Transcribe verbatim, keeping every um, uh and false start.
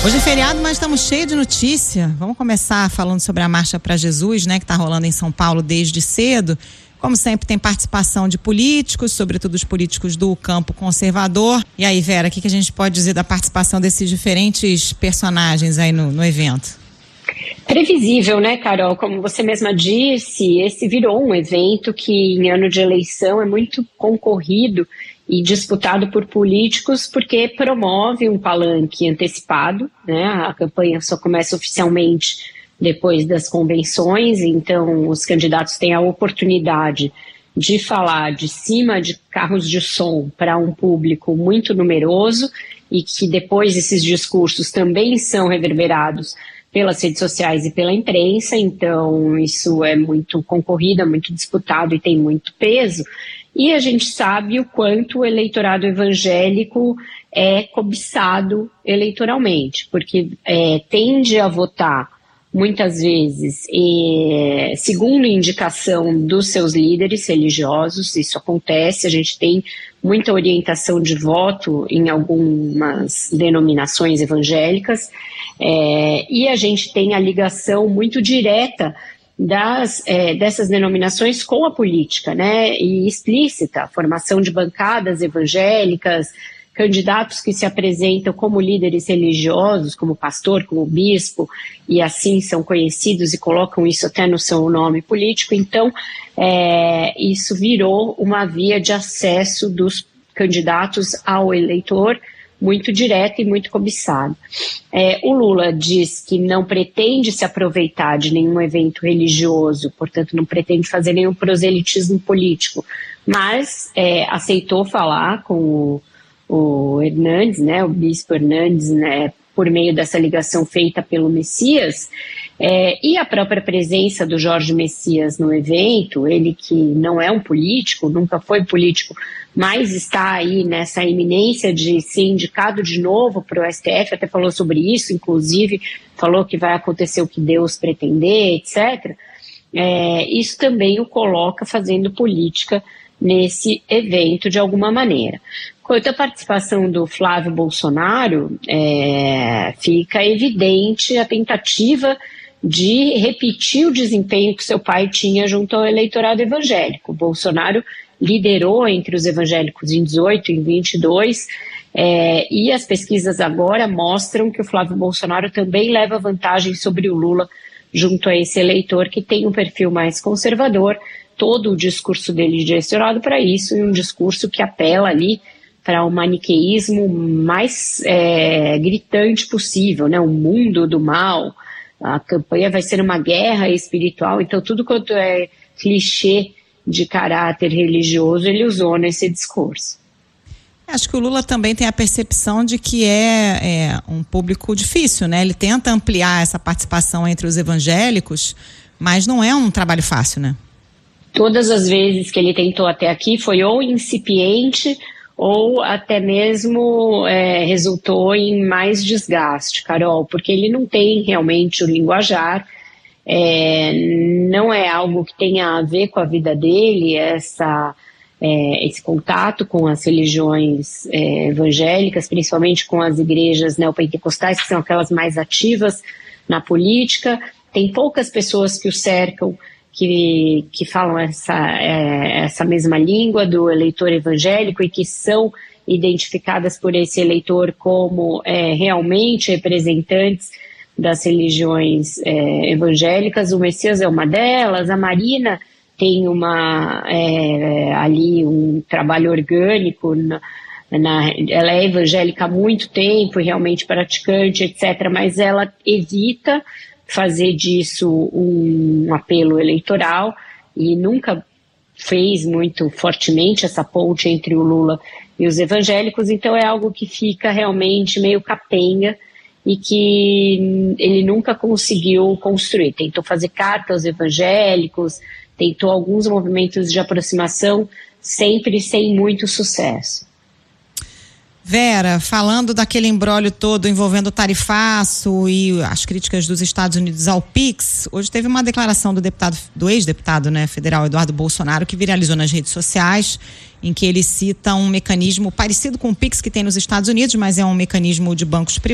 Hoje é feriado, mas estamos cheios de notícia. Vamos começar falando sobre a Marcha para Jesus, né, que está rolando em São Paulo desde cedo. Como sempre, tem participação de políticos, sobretudo os políticos do campo conservador. E aí, Vera, o que, que a gente pode dizer da participação desses diferentes personagens aí no, no evento? Previsível, né, Carol? Como você mesma disse, esse virou um evento que em ano de eleição é muito concorrido e disputado por políticos porque promove um palanque antecipado, né? A campanha só começa oficialmente depois das convenções, então os candidatos têm a oportunidade de falar de cima de carros de som para um público muito numeroso e que depois esses discursos também são reverberados pelas redes sociais e pela imprensa, então isso é muito concorrido, é muito disputado e tem muito peso. E a gente sabe o quanto o eleitorado evangélico é cobiçado eleitoralmente, porque é, tende a votar muitas vezes é, segundo indicação dos seus líderes religiosos. Isso acontece, a gente tem muita orientação de voto em algumas denominações evangélicas, é, e a gente tem a ligação muito direta Das, é, dessas denominações com a política, né, e explícita, a formação de bancadas evangélicas, candidatos que se apresentam como líderes religiosos, como pastor, como bispo, e assim são conhecidos e colocam isso até no seu nome político. Então, é, isso virou uma via de acesso dos candidatos ao eleitor muito direta e muito cobiçada. É, o Lula diz que não pretende se aproveitar de nenhum evento religioso, portanto não pretende fazer nenhum proselitismo político, mas é, aceitou falar com o, o Hernandes, né, o bispo Hernandes, né, por meio dessa ligação feita pelo Messias, é, e a própria presença do Jorge Messias no evento, ele que não é um político, nunca foi político, mas está aí nessa iminência de ser indicado de novo para o S T F, até falou sobre isso, inclusive falou que vai acontecer o que Deus pretender, etcétera. É, isso também o coloca fazendo política nesse evento de alguma maneira. Quanto à participação do Flávio Bolsonaro, é, fica evidente a tentativa de repetir o desempenho que seu pai tinha junto ao eleitorado evangélico. O Bolsonaro liderou entre os evangélicos em dezoito, em vinte e dois, é, e as pesquisas agora mostram que o Flávio Bolsonaro também leva vantagem sobre o Lula junto a esse eleitor que tem um perfil mais conservador, todo o discurso dele direcionado para isso, e um discurso que apela ali para o maniqueísmo mais é, gritante possível, né? O mundo do mal, a campanha vai ser uma guerra espiritual, então tudo quanto é clichê de caráter religioso ele usou nesse discurso. Acho que o Lula também tem a percepção de que é, é um público difícil, né? Ele tenta ampliar essa participação entre os evangélicos, mas não é um trabalho fácil, né? Todas as vezes que ele tentou até aqui foi ou incipiente ou até mesmo é, resultou em mais desgaste, Carol, porque ele não tem realmente o linguajar, é, não é algo que tenha a ver com a vida dele, essa, é, esse contato com as religiões é, evangélicas, principalmente com as igrejas neopentecostais, que são aquelas mais ativas na política. Tem poucas pessoas que o cercam Que, que falam essa, é, essa mesma língua do eleitor evangélico e que são identificadas por esse eleitor como é, realmente representantes das religiões é, evangélicas. O Messias é uma delas, a Marina tem uma, é, ali um trabalho orgânico, na, na, ela é evangélica há muito tempo e realmente praticante, etcétera, mas ela evita fazer disso um apelo eleitoral e nunca fez muito fortemente essa ponte entre o Lula e os evangélicos, então é algo que fica realmente meio capenga e que ele nunca conseguiu construir. Tentou fazer carta aos evangélicos, tentou alguns movimentos de aproximação, sempre sem muito sucesso. Vera, falando daquele imbróglio todo envolvendo o tarifaço e as críticas dos Estados Unidos ao Pix, hoje teve uma declaração do deputado, do ex-deputado, né, federal Eduardo Bolsonaro, que viralizou nas redes sociais, em que ele cita um mecanismo parecido com o Pix que tem nos Estados Unidos, mas é um mecanismo de bancos privados.